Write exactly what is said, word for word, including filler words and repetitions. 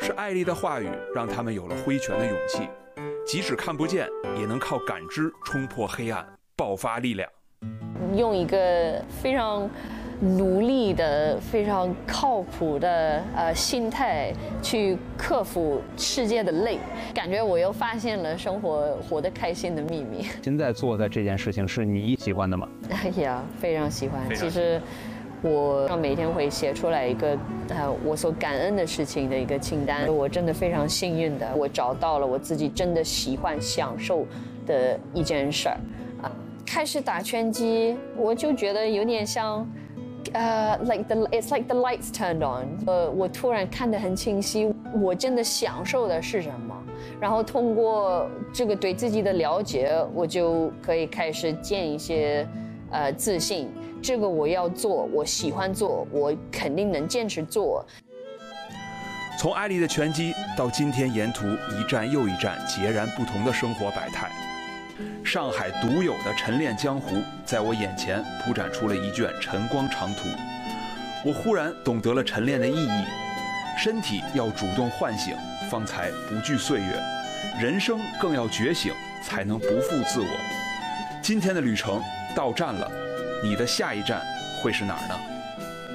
是艾丽的话语让他们有了挥拳的勇气，即使看不见，也能靠感知冲破黑暗，爆发力量。 用一个非常努力的、非常靠谱的呃心态去克服世界的累，感觉我又发现了生活活得开心的秘密。 现在做的这件事情是你喜欢的吗？ 呀，非常喜欢。 非常其实我每天会写出来一个呃我所感恩的事情的一个清单。我真的非常幸运的，我找到了我自己真的喜欢、享受的一件事儿。啊，开始打拳击，我就觉得有点像。呃、uh, ，like the it's like the lights turned on。呃，我突然看得很清晰，我真的享受的是什么。然后通过这个对自己的了解，我就可以开始建一些呃自信。这个我要做，我喜欢做，我肯定能坚持做。 从艾丽的拳击到今天沿途一站又一站截然不同的生活百态。上海独有的晨练江湖在我眼前铺展出了一卷晨光长图，我忽然懂得了晨练的意义。身体要主动唤醒，方才不惧岁月；人生更要觉醒，才能不负自我。今天的旅程到站了，你的下一站会是哪儿呢？